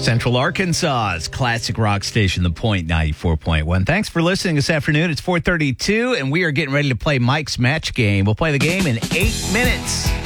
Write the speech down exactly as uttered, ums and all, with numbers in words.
Central Arkansas's classic rock station, The Point ninety-four point one. Thanks for listening this afternoon. It's four thirty-two, and we are getting ready to play Mike's Match Game. We'll play the game in eight minutes.